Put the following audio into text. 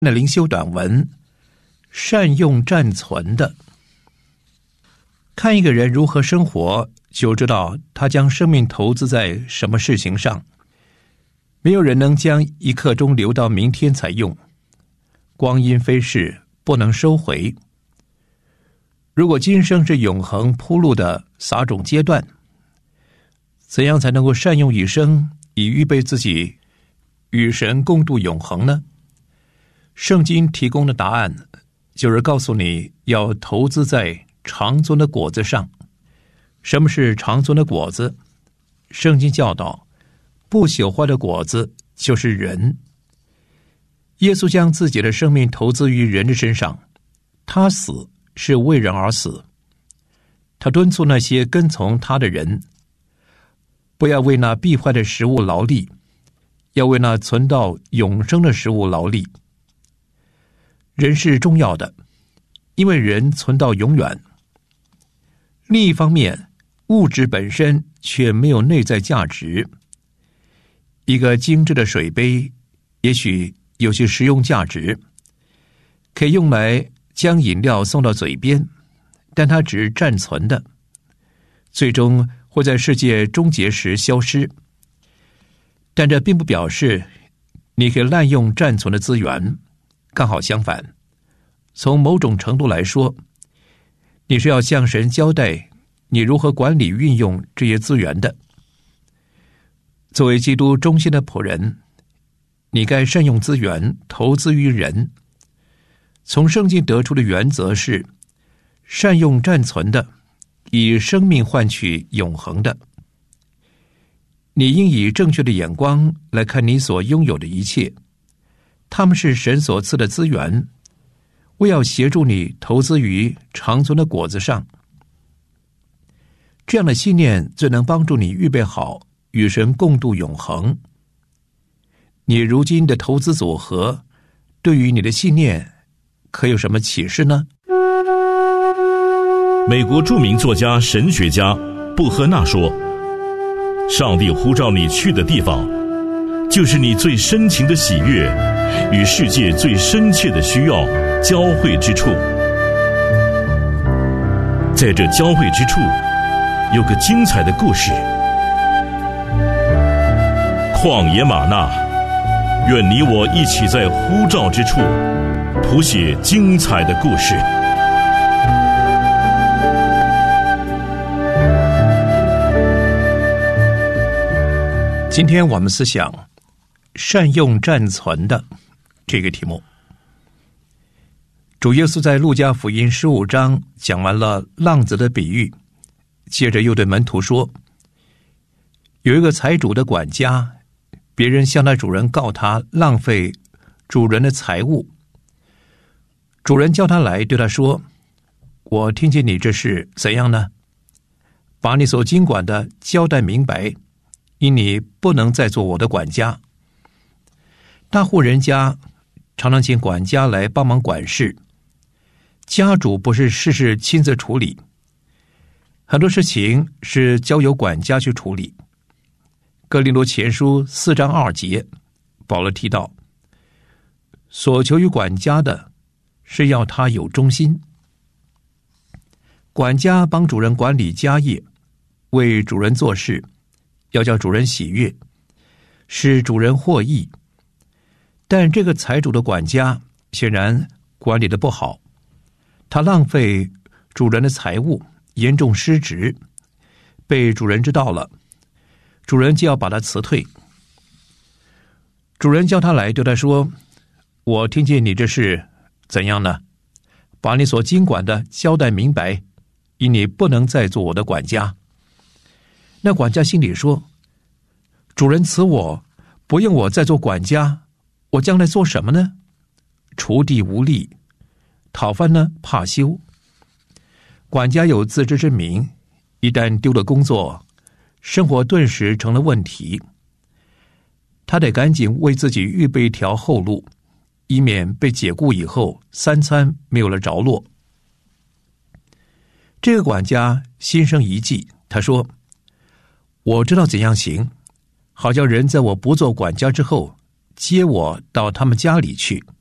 那灵修短文，善用暂存的。看一个人如何生活，就知道他将生命投资在什么事情上。没有人能将一刻钟留到明天才用，光阴飞逝，不能收回。如果今生是永恒铺路的撒种阶段，怎样才能够善用一生，以预备自己与神共度永恒呢？圣经提供的答案就是告诉你要投资在长存的果子上。什么是长存的果子？圣经教导，不朽坏的果子就是人。耶稣将自己的生命投资于人的身上，他死是为人而死。他敦促那些跟从他的人，不要为那必坏的食物劳力，要为那存到永生的食物劳力。人是重要的，因为人存到永远。另一方面，物质本身却没有内在价值。一个精致的水杯，也许有些实用价值，可以用来将饮料送到嘴边，但它只是暂存的，最终会在世界终结时消失。但这并不表示你可以滥用暂存的资源，刚好相反，从某种程度来说，你是要向神交代你如何管理运用这些资源的。作为基督忠心的仆人，你该善用资源，投资于人。从圣经得出的原则是，善用暂存的，以生命换取永恒的。你应以正确的眼光来看你所拥有的一切，他们是神所赐的资源，为要协助你投资于长存的果子上。这样的信念最能帮助你预备好与神共度永恒。你如今的投资组合，对于你的信念可有什么启示呢？ 美国著名作家、神学家布赫纳说，上帝呼召你去的地方，就是你最深情的喜悦与世界最深切的需要交汇之处。在这交汇之处，有个精彩的故事。旷野玛纳，愿你我一起在呼召之处谱写精彩的故事。 今天我们思想善用暂存的这个题目。主耶稣在路加福音15章讲完了浪子的比喻，接着又对门徒说，有一个财主的管家，别人向他主人告他浪费主人的财物。主人叫他来，对他说，我听见你这事怎样呢？把你所经管的交代明白，因你不能再做我的管家。大户人家常常请管家来帮忙管事，家主不是事事亲自处理，很多事情是交由管家去处理。哥林多前书4章2节，保罗提到，所求于管家的是要他有忠心。管家帮主人管理家业，为主人做事，要叫主人喜悦，使主人获益。但这个财主的管家显然管理得不好，他浪费主人的财物，严重失职，被主人知道了，主人就要把他辞退。主人叫他来，对他说，我听见你这事怎样呢？把你所经管的交代明白，因你不能再做我的管家。那管家心里说，主人辞我，不用我再做管家，我将来做什么呢？锄地无力，讨饭呢怕羞。管家有自知之明，一旦丢了工作，生活顿时成了问题。他得赶紧为自己预备一条后路，以免被解雇以后3餐没有了着落。这个管家心生一计，他说，我知道怎样行，好叫人在我不做管家之后接我到他们家里去，